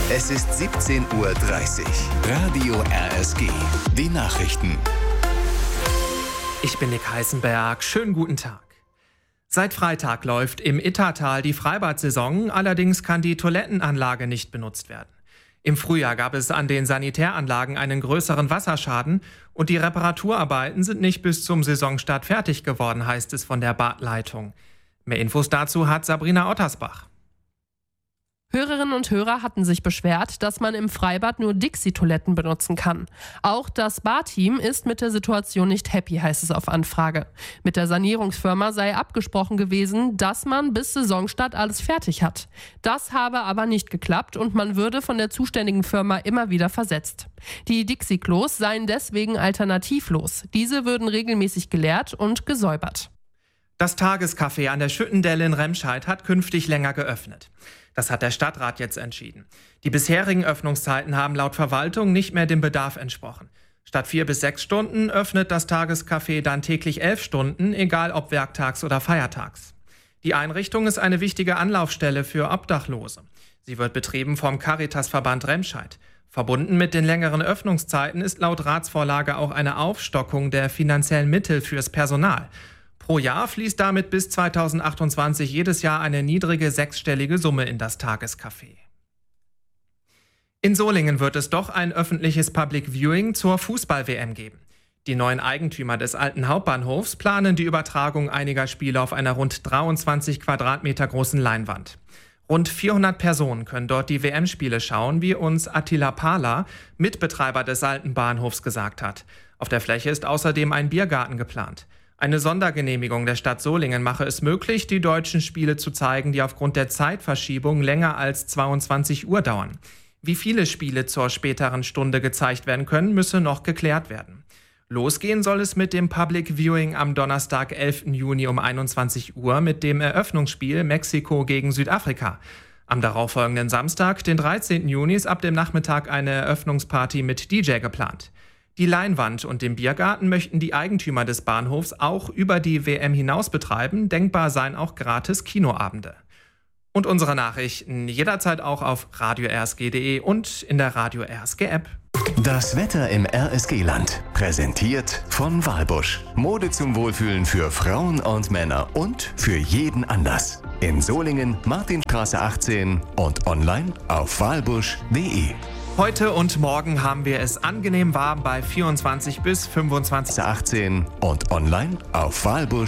Es ist 17:30 Uhr. Radio RSG. Die Nachrichten. Ich bin Nick Heißenberg. Schönen guten Tag. Seit Freitag läuft im Ittertal die Freibad-Saison, allerdings kann die Toilettenanlage nicht benutzt werden. Im Frühjahr gab es an den Sanitäranlagen einen größeren Wasserschaden und die Reparaturarbeiten sind nicht bis zum Saisonstart fertig geworden, heißt es von der Badleitung. Mehr Infos dazu hat Sabrina Ottersbach. Hörerinnen und Hörer hatten sich beschwert, dass man im Freibad nur Dixie-Toiletten benutzen kann. Auch das Barteam ist mit der Situation nicht happy, heißt es auf Anfrage. Mit der Sanierungsfirma sei abgesprochen gewesen, dass man bis Saisonstart alles fertig hat. Das habe aber nicht geklappt und man würde von der zuständigen Firma immer wieder versetzt. Die Dixie-Klos seien deswegen alternativlos. Diese würden regelmäßig geleert und gesäubert. Das Tagescafé an der Schüttendelle in Remscheid hat künftig länger geöffnet. Das hat der Stadtrat jetzt entschieden. Die bisherigen Öffnungszeiten haben laut Verwaltung nicht mehr dem Bedarf entsprochen. Statt 4 bis 6 Stunden öffnet das Tagescafé dann täglich 11 Stunden, egal ob werktags oder feiertags. Die Einrichtung ist eine wichtige Anlaufstelle für Obdachlose. Sie wird betrieben vom Caritasverband Remscheid. Verbunden mit den längeren Öffnungszeiten ist laut Ratsvorlage auch eine Aufstockung der finanziellen Mittel fürs Personal. Pro Jahr fließt damit bis 2028 jedes Jahr eine niedrige sechsstellige Summe in das Tagescafé. In Solingen wird es doch ein öffentliches Public Viewing zur Fußball-WM geben. Die neuen Eigentümer des alten Hauptbahnhofs planen die Übertragung einiger Spiele auf einer rund 23 Quadratmeter großen Leinwand. Rund 400 Personen können dort die WM-Spiele schauen, wie uns Attila Pahler, Mitbetreiber des alten Bahnhofs, gesagt hat. Auf der Fläche ist außerdem ein Biergarten geplant. Eine Sondergenehmigung der Stadt Solingen mache es möglich, die deutschen Spiele zu zeigen, die aufgrund der Zeitverschiebung länger als 22 Uhr dauern. Wie viele Spiele zur späteren Stunde gezeigt werden können, müsse noch geklärt werden. Losgehen soll es mit dem Public Viewing am Donnerstag, 11. Juni um 21 Uhr mit dem Eröffnungsspiel Mexiko gegen Südafrika. Am darauffolgenden Samstag, den 13. Juni, ist ab dem Nachmittag eine Eröffnungsparty mit DJ geplant. Die Leinwand und den Biergarten möchten die Eigentümer des Bahnhofs auch über die WM hinaus betreiben. Denkbar seien auch gratis Kinoabende. Und unsere Nachrichten jederzeit auch auf radio-rsg.de und in der Radio RSG App. Das Wetter im RSG-Land. Präsentiert von Walbusch. Mode zum Wohlfühlen für Frauen und Männer und für jeden Anlass. In Solingen, Martinstraße 18 und online auf walbusch.de. Heute und morgen haben wir es angenehm warm bei 24 bis 25 18 und online auf walbusch.de.